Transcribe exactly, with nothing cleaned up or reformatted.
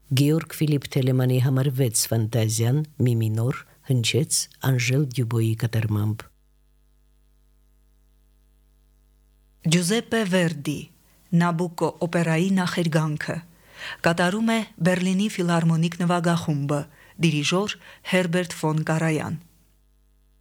Գեորգ Ֆիլիպ Թելեմանի համար վեց ֆանտազիան մի մինոր հնչեց Անժել Դյուբոյի կատարմամբ։ Ջուզեպպե Վերդի Նաբուկո օպերայի նախերգանքը կատարում է Բերլինի ֆիլհարմոնիկ նվագախումբը, դիրիժոր Հերբերտ ֆոն Կարայան։